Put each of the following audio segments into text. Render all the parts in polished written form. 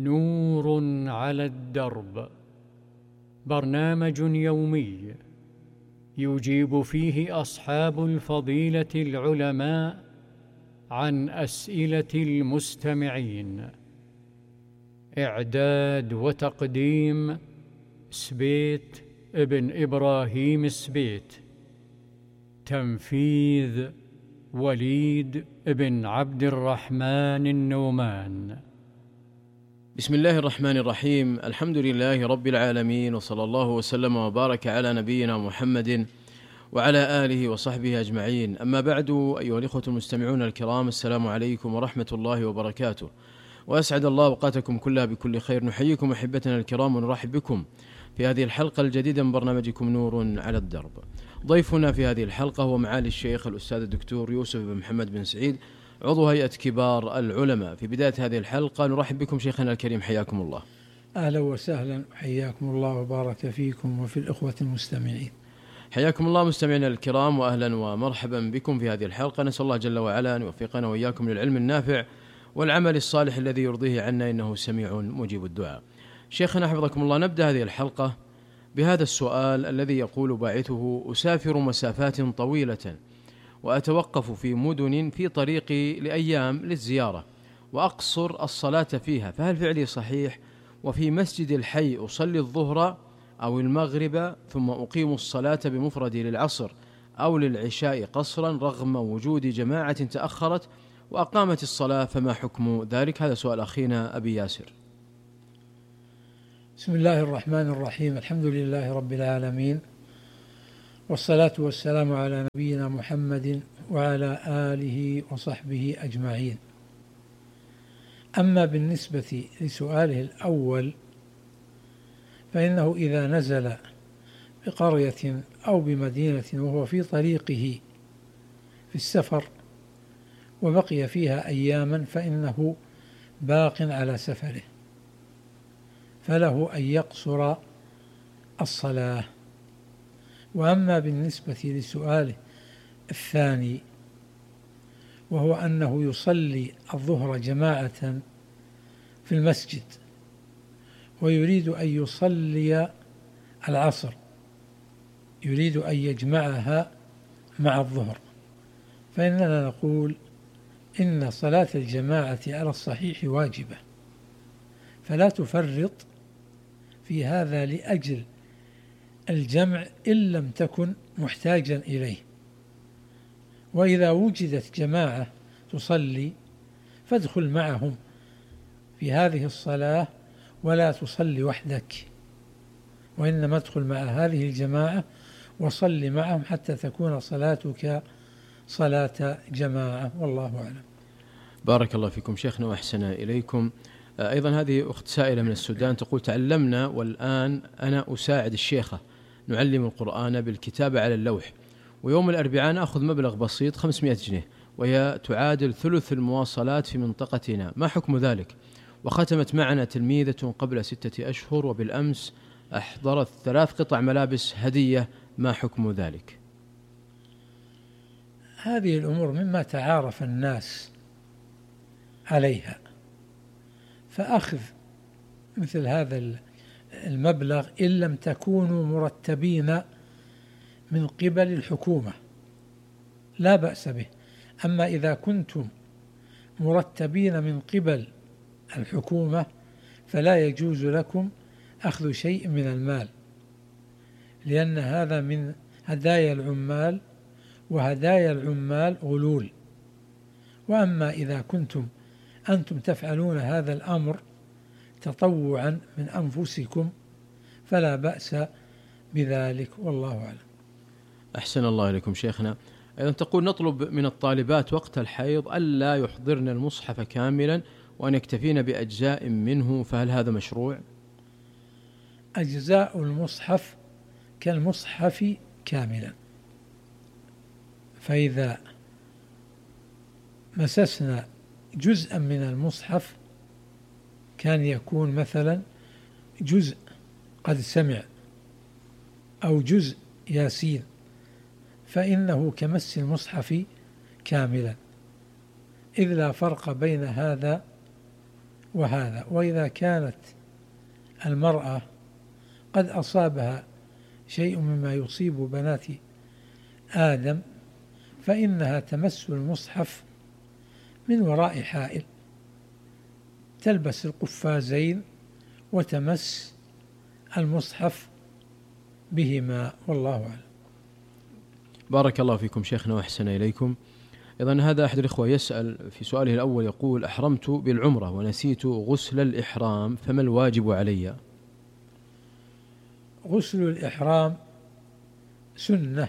نور على الدرب، برنامج يومي يجيب فيه أصحاب الفضيلة العلماء عن أسئلة المستمعين. إعداد وتقديم سبيت ابن إبراهيم السبيت. تنفيذ وليد بن عبد الرحمن النومان. بسم الله الرحمن الرحيم. الحمد لله رب العالمين، وصلى الله وسلم وبارك على نبينا محمد وعلى آله وصحبه أجمعين. أما بعد، أيها الإخوة المستمعون الكرام، السلام عليكم ورحمة الله وبركاته، وأسعد الله أوقاتكم كلها بكل خير. نحييكم أحبتنا الكرام ونرحب بكم في هذه الحلقة الجديدة من برنامجكم نور على الدرب. ضيفنا في هذه الحلقة هو معالي الشيخ الأستاذ الدكتور يوسف بن محمد بن سعيد، عضو هيئة كبار العلماء. في بداية هذه الحلقة نرحب بكم شيخنا الكريم، حياكم الله. أهلا وسهلا، حياكم الله وبارك فيكم وفي الإخوة المستمعين. حياكم الله مستمعينا الكرام، وأهلا ومرحبا بكم في هذه الحلقة. نسأل الله جل وعلا أن يوفقنا وإياكم للعلم النافع والعمل الصالح الذي يرضيه عنا، إنه سميع مجيب الدعاء. شيخنا حفظكم الله، نبدأ هذه الحلقة بهذا السؤال الذي يقول باعثه: أسافر مسافات طويلة وأتوقف في مدن في طريقي لأيام للزيارة وأقصر الصلاة فيها، فهل فعلي صحيح؟ وفي مسجد الحي أصلي الظهر أو المغرب ثم أقيم الصلاة بمفردي للعصر أو للعشاء قصرا رغم وجود جماعة تأخرت وأقامت الصلاة، فما حكم ذلك؟ هذا سؤال أخينا أبي ياسر. بسم الله الرحمن الرحيم. الحمد لله رب العالمين، والصلاة والسلام على نبينا محمد وعلى آله وصحبه أجمعين. أما بالنسبة لسؤاله الأول، فإنه إذا نزل بقرية أو بمدينة وهو في طريقه في السفر وبقي فيها أياما، فإنه باق على سفره، فله أن يقصر الصلاة. وأما بالنسبة لسؤاله الثاني، وهو أنه يصلي الظهر جماعة في المسجد ويريد أن يصلي العصر، يريد أن يجمعها مع الظهر، فإننا نقول إن صلاة الجماعة على الصحيح واجبة، فلا تفرط في هذا لأجل الجمع إن لم تكن محتاجا إليه. وإذا وجدت جماعة تصلي فادخل معهم في هذه الصلاة ولا تصلي وحدك، وإنما ادخل مع هذه الجماعة وصل معهم حتى تكون صلاتك صلاة جماعة، والله أعلم. بارك الله فيكم شيخنا وأحسن إليكم. أيضا هذه أخت سائلة من السودان تقول: تعلمنا والآن أنا أساعد الشيخة نعلم القرآن بالكتابة على اللوح، ويوم الأربعاء نأخذ مبلغ بسيط 500 جنيه، وهي تعادل ثلث المواصلات في منطقتنا، ما حكم ذلك؟ وختمت معنا تلميذة قبل 6 أشهر، وبالأمس أحضرت 3 قطع ملابس هدية، ما حكم ذلك؟ هذه الأمور مما تعارف الناس عليها، فأخذ مثل هذا المبلغ إن لم تكونوا مرتبين من قبل الحكومة لا بأس به. أما إذا كنتم مرتبين من قبل الحكومة فلا يجوز لكم أخذ شيء من المال، لأن هذا من هدايا العمال، وهدايا العمال غلول. وأما إذا كنتم أنتم تفعلون هذا الأمر تطوعا من أنفسكم فلا بأس بذلك، والله أعلم. أحسن الله إليكم شيخنا. أيضا تقول: نطلب من الطالبات وقت الحيض ألا يحضرن المصحف كاملا وأن يكتفين بأجزاء منه، فهل هذا مشروع؟ أجزاء المصحف كالمصحف كاملا، فإذا مسسنا جزءا من المصحف كان يكون مثلا جزء قد سمع أو جزء ياسين، فإنه كمس المصحف كاملا، إذ لا فرق بين هذا وهذا. وإذا كانت المرأة قد أصابها شيء مما يصيب بنات آدم فإنها تمس المصحف من وراء حائل، تلبس القفازين وتمس المصحف بهما، والله أعلم. بارك الله فيكم شيخنا وأحسن إليكم. إذن هذا أحد الإخوة يسأل في سؤاله الأول، يقول: أحرمت بالعمرة ونسيت غسل الإحرام، فما الواجب علي؟ غسل الإحرام سنة،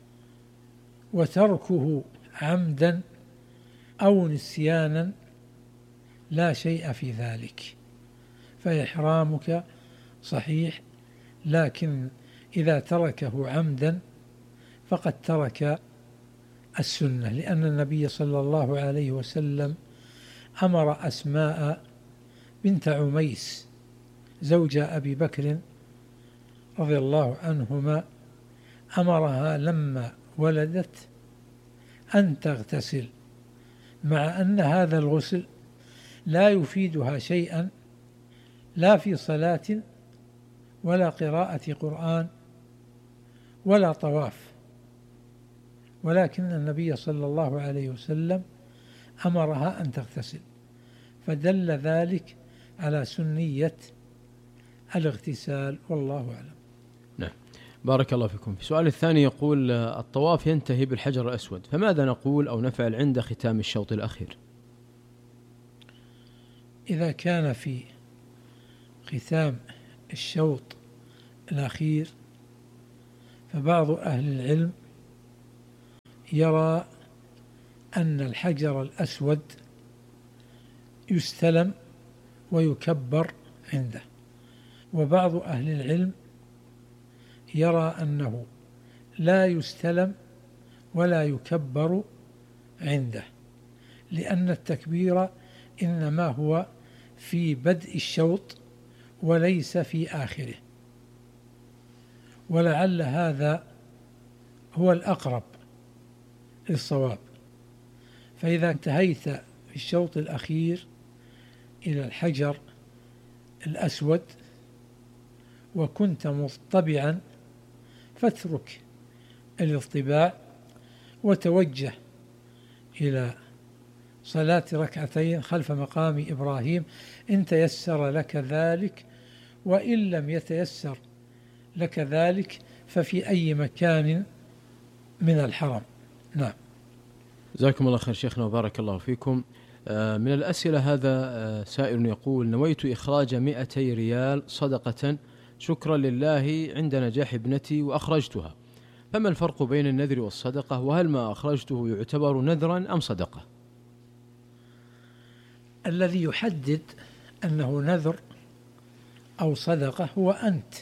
وتركه عمدا أو نسيانا لا شيء في ذلك، فإحرامك صحيح، لكن إذا تركه عمدا فقد ترك السنة، لأن النبي صلى الله عليه وسلم أمر أسماء بنت عميس زوج أبي بكر رضي الله عنهما، أمرها لما ولدت أن تغتسل، مع أن هذا الغسل لا يفيدها شيئا لا في صلاة ولا قراءة قرآن ولا طواف، ولكن النبي صلى الله عليه وسلم أمرها أن تغتسل، فدل ذلك على سنية الاغتسال، والله أعلم. نعم، بارك الله فيكم. في السؤال الثاني يقول: الطواف ينتهي بالحجر الأسود، فماذا نقول أو نفعل عند ختام الشوط الأخير؟ إذا كان في ختام الشوط الأخير فبعض أهل العلم يرى أن الحجر الأسود يستلم ويكبر عنده، وبعض أهل العلم يرى أنه لا يستلم ولا يكبر عنده، لأن التكبير إنما هو في بدء الشوط وليس في آخره، ولعل هذا هو الأقرب للصواب. فإذا انتهيت في الشوط الأخير إلى الحجر الأسود وكنت مطبعا فاترك الاطباع وتوجه إلى صلاة ركعتين خلف مقام إبراهيم إن تيسر لك ذلك، وإن لم يتيسر لك ذلك ففي أي مكان من الحرم. نعم. جزاكم الله خير شيخنا وبارك الله فيكم. من الأسئلة هذا سائل يقول: نويت إخراج 200 ريال صدقة شكرا لله عند نجاح ابنتي وأخرجتها، فما الفرق بين النذر والصدقة؟ وهل ما أخرجته يعتبر نذرا أم صدقة؟ الذي يحدد أنه نذر أو صدقة هو أنت،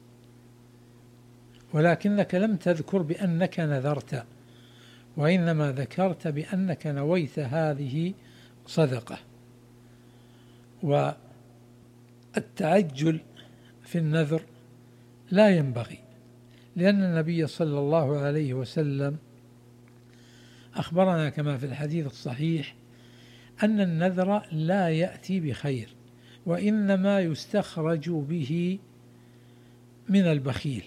ولكنك لم تذكر بأنك نذرت، وإنما ذكرت بأنك نويت هذه صدقة. والتعجل في النذر لا ينبغي، لأن النبي صلى الله عليه وسلم أخبرنا كما في الحديث الصحيح أن النذر لا يأتي بخير، وإنما يستخرج به من البخيل.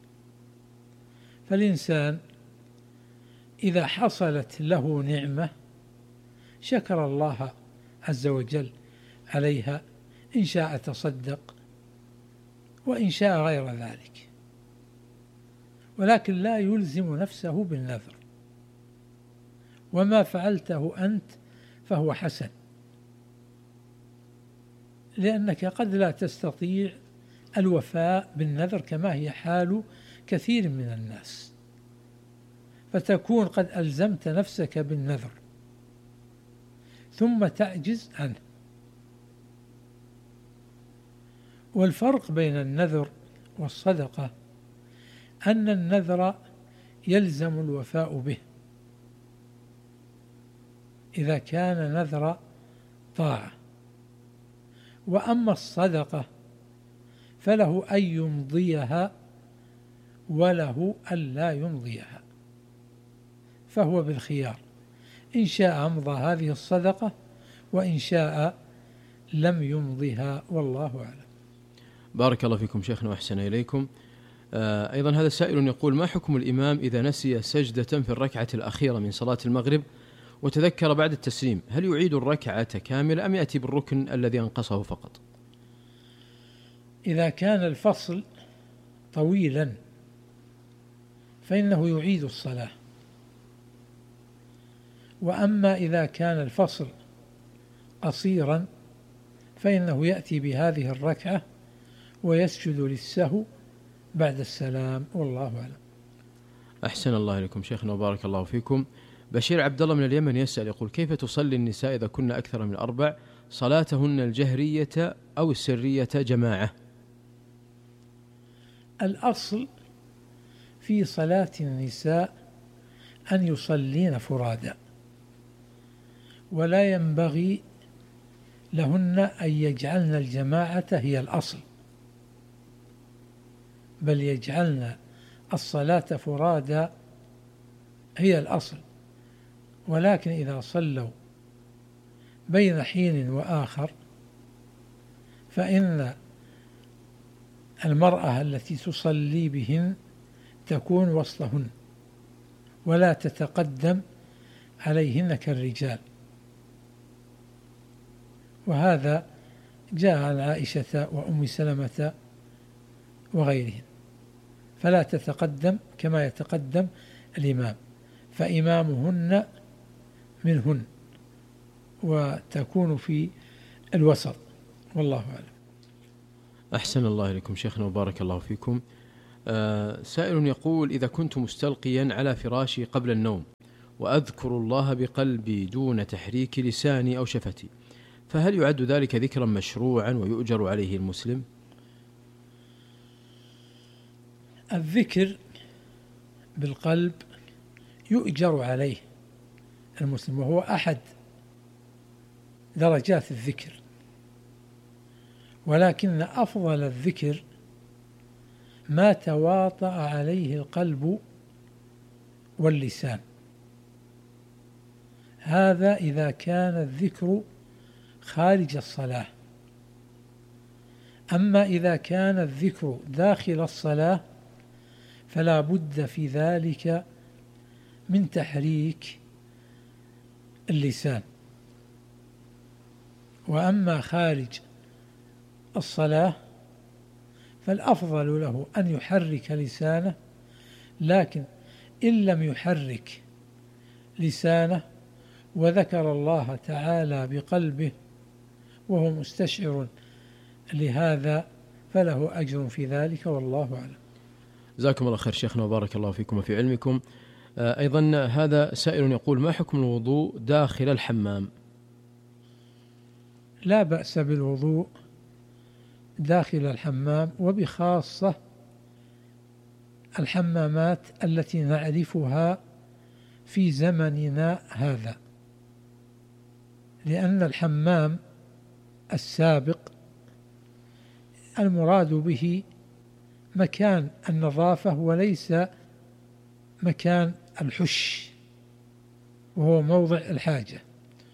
فالإنسان إذا حصلت له نعمة شكر الله عز وجل عليها، إن شاء تصدق وإن شاء غير ذلك، ولكن لا يلزم نفسه بالنذر، وما فعلته أنت فهو حسن، لأنك قد لا تستطيع الوفاء بالنذر كما هي حال كثير من الناس، فتكون قد ألزمت نفسك بالنذر ثم تعجز عنه. والفرق بين النذر والصدقة أن النذر يلزم الوفاء به إذا كان نذر طاعة، وأما الصدقة فله أن يمضيها وله أن لا يمضيها، فهو بالخيار، إن شاء أمضى هذه الصدقة وإن شاء لم يمضها، والله أعلم. بارك الله فيكم شيخنا وأحسن إليكم. أيضا هذا سائل يقول: ما حكم الإمام إذا نسي سجدة في الركعة الأخيرة من صلاة المغرب وتذكر بعد التسليم، هل يعيد الركعة كاملة أم يأتي بالركن الذي أنقصه فقط؟ إذا كان الفصل طويلا فإنه يعيد الصلاة، وأما إذا كان الفصل قصيرا فإنه يأتي بهذه الركعة ويسجد للسهو بعد السلام، والله أعلم. أحسن الله إليكم شيخنا وبارك الله فيكم. بشير عبد الله من اليمن يسأل يقول: كيف تصلي النساء إذا كن أكثر من 4 صلاتهن الجهرية أو السرية جماعة؟ الأصل في صلاة النساء أن يصلين فرادا، ولا ينبغي لهن أن يجعلن الجماعة هي الأصل، بل يجعلن الصلاة فرادا هي الأصل. ولكن إذا صلوا بين حين وآخر فإن المرأة التي تصلي بهن تكون وسطهن ولا تتقدم عليهن كالرجال، وهذا جاء عن عائشة وأم سلمة وغيرهن، فلا تتقدم كما يتقدم الإمام، فإمامهن منهن وتكون في الوسط، والله أعلم. أحسن الله إليكم شيخنا وبارك الله فيكم. سائل يقول: إذا كنت مستلقيا على فراشي قبل النوم وأذكر الله بقلبي دون تحريك لساني أو شفتي، فهل يعد ذلك ذكرا مشروعا ويؤجر عليه المسلم؟ الذكر بالقلب يؤجر عليه المسلم، وهو أحد درجات الذكر، ولكن أفضل الذكر ما تواطأ عليه القلب واللسان، هذا إذا كان الذكر خارج الصلاة. أما إذا كان الذكر داخل الصلاة فلا بد في ذلك من تحريك اللسان، وأما خارج الصلاة فالأفضل له أن يحرك لسانه، لكن إن لم يحرك لسانه وذكر الله تعالى بقلبه وهو مستشعر لهذا فله أجر في ذلك، والله أعلم. جزاكم الله خير شيخنا وبارك الله فيكم وفي علمكم. أيضا هذا سائل يقول: ما حكم الوضوء داخل الحمام؟ لا بأس بالوضوء داخل الحمام، وبخاصة الحمامات التي نعرفها في زمننا هذا، لأن الحمام السابق المراد به مكان النظافة وليس مكان الحش، وهو موضع الحاجة.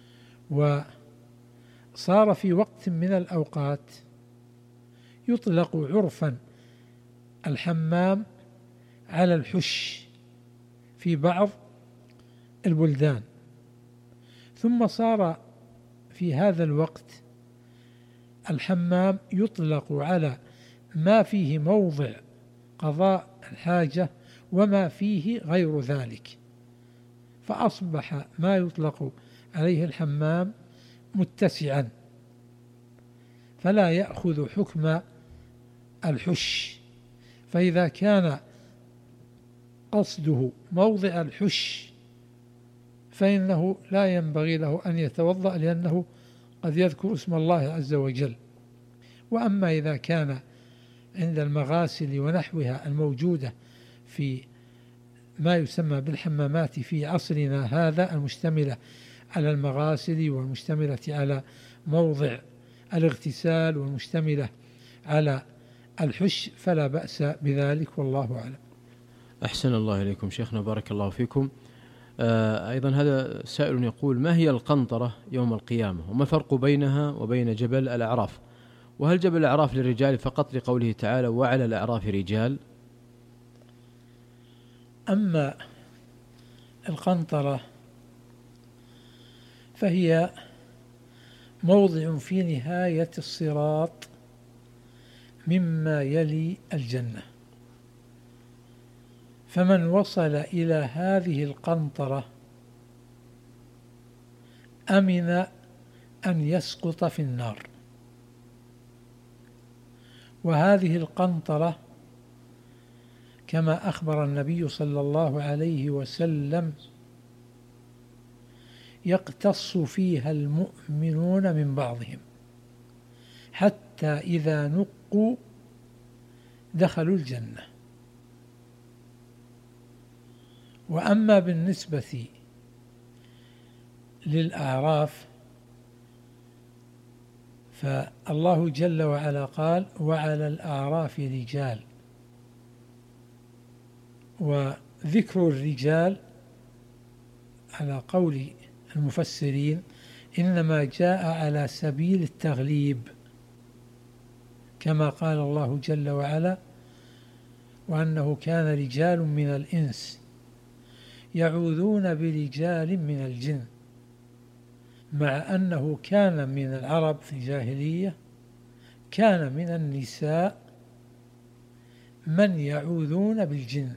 وصار في وقت من الأوقات يطلق عرفا الحمام على الحش في بعض البلدان، ثم صار في هذا الوقت الحمام يطلق على ما فيه موضع قضاء الحاجة وما فيه غير ذلك، فأصبح ما يطلق عليه الحمام متسعا فلا يأخذ حكم الحش. فإذا كان قصده موضع الحش فإنه لا ينبغي له أن يتوضأ، لأنه قد يذكر اسم الله عز وجل. وأما إذا كان عند المغاسل ونحوها الموجودة في ما يسمى بالحمامات في عصرنا هذا، المشتملة على المغاسل والمشتملة على موضع الاغتسال والمشتملة على الحش، فلا بأس بذلك، والله أعلم. أحسن الله إليكم شيخنا بارك الله فيكم. أيضا هذا سائل يقول: ما هي القنطرة يوم القيامة، وما الفرق بينها وبين جبل الأعراف، وهل جبل الأعراف للرجال فقط لقوله تعالى وعلى الأعراف رجال؟ أما القنطرة فهي موضع في نهاية الصراط مما يلي الجنة، فمن وصل إلى هذه القنطرة أمن أن يسقط في النار. وهذه القنطرة كما أخبر النبي صلى الله عليه وسلم يقتص فيها المؤمنون من بعضهم حتى إذا نقوا دخلوا الجنة. وأما بالنسبة للأعراف فالله جل وعلا قال وعلى الأعراف رجال، وذكر الرجال على قول المفسرين إنما جاء على سبيل التغليب، كما قال الله جل وعلا وأنه كان رجال من الإنس يعوذون برجال من الجن، مع أنه كان من العرب في الجاهلية كان من النساء من يعوذون بالجن،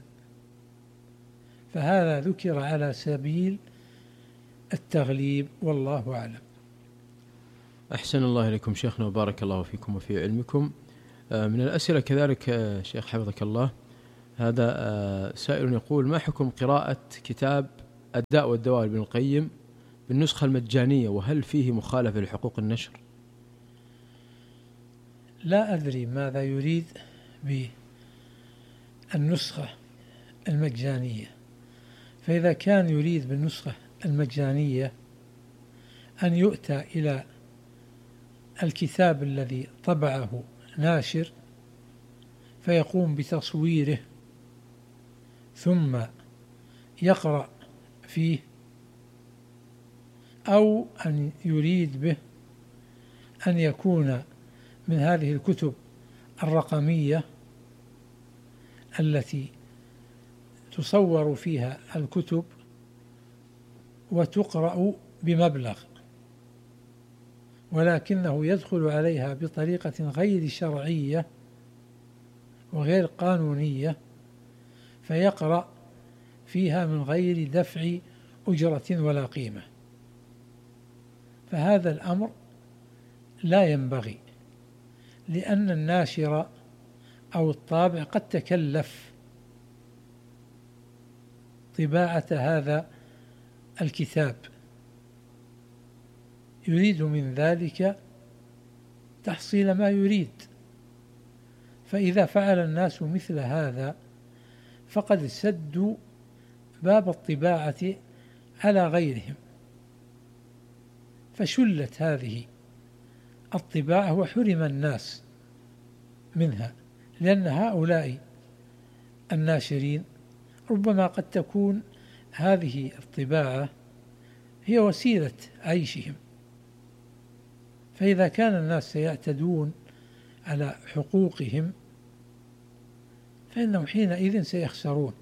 فهذا ذكر على سبيل التغليب والله أعلم. أحسن الله إليكم شيخنا وبارك الله فيكم وفي علمكم. من الأسئلة كذلك شيخ حفظك الله، هذا سائل يقول: ما حكم قراءة كتاب الداء والدواء لابن القيم بالنسخة المجانية، وهل فيه مخالفة لحقوق النشر؟ لا أدري ماذا يريد بالنسخة المجانية، فإذا كان يريد بالنسخة المجانية أن يؤتى إلى الكتاب الذي طبعه ناشر فيقوم بتصويره ثم يقرأ فيه، أو أن يريد به أن يكون من هذه الكتب الرقمية التي تصور فيها الكتب وتقرأ بمبلغ، ولكنه يدخل عليها بطريقة غير شرعية وغير قانونية فيقرأ فيها من غير دفع أجرة ولا قيمة، فهذا الأمر لا ينبغي، لأن الناشر أو الطابع قد تكلف طباعة هذا الكتاب، يريد من ذلك تحصيل ما يريد، فإذا فعل الناس مثل هذا فقد سدوا باب الطباعة على غيرهم، فشلت هذه الطباعة وحرم الناس منها، لأن هؤلاء الناشرين ربما قد تكون هذه الطباعة هي وسيلة عيشهم، فإذا كان الناس سيعتدون على حقوقهم فإنهم حينئذ سيخسرون،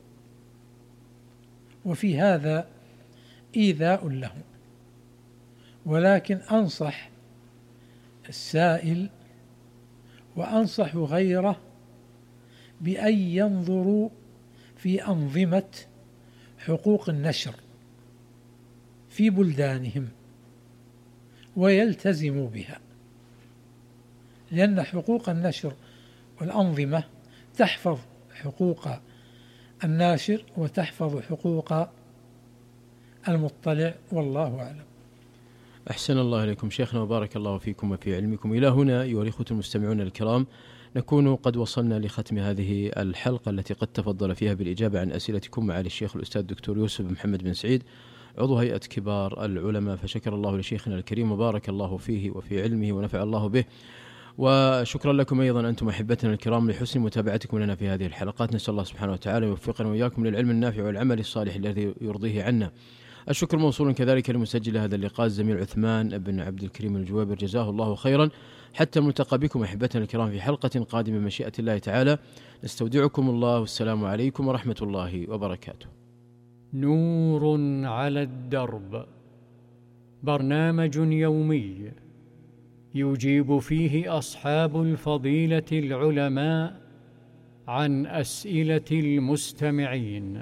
وفي هذا إيذاء لهم. ولكن أنصح السائل وأنصح غيره بأن ينظروا في أنظمة حقوق النشر في بلدانهم ويلتزموا بها، لأن حقوق النشر والأنظمة تحفظ حقوق الناشر وتحفظ حقوق المطلع، والله أعلم. أحسن الله إليكم شيخنا وبارك الله فيكم وفي علمكم. إلى هنا أيها الإخوة المستمعون الكرام نكون قد وصلنا لختم هذه الحلقة التي قد تفضل فيها بالإجابة عن أسئلتكم معالي الشيخ الأستاذ الدكتور يوسف محمد بن سعيد عضو هيئة كبار العلماء، فشكر الله لشيخنا الكريم وبارك الله فيه وفي علمه ونفع الله به، وشكرا لكم أيضا أنتم أحبتنا الكرام لحسن متابعتكم لنا في هذه الحلقات. نسأل الله سبحانه وتعالى يوفقنا وإياكم للعلم النافع والعمل الصالح الذي يرضيه عنا. الشكر موصول كذلك لمسجل هذا اللقاء الزميل عثمان بن عبد الكريم الجوابر، جزاه الله خيرا. حتى ملتقى بكم أحبتنا الكرام في حلقة قادمة مشيئة الله تعالى. نستودعكم الله، والسلام عليكم ورحمة الله وبركاته. نور على الدرب، برنامج يومي يجيب فيه أصحاب الفضيلة العلماء عن أسئلة المستمعين.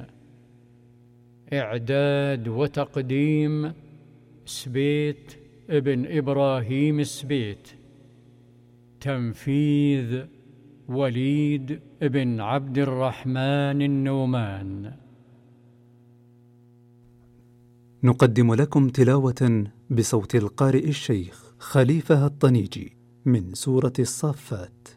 إعداد وتقديم سبيت ابن إبراهيم سبيت. تنفيذ وليد ابن عبد الرحمن النومان. نقدم لكم تلاوة بصوت القارئ الشيخ خليفة الطنيجي من سورة الصافات.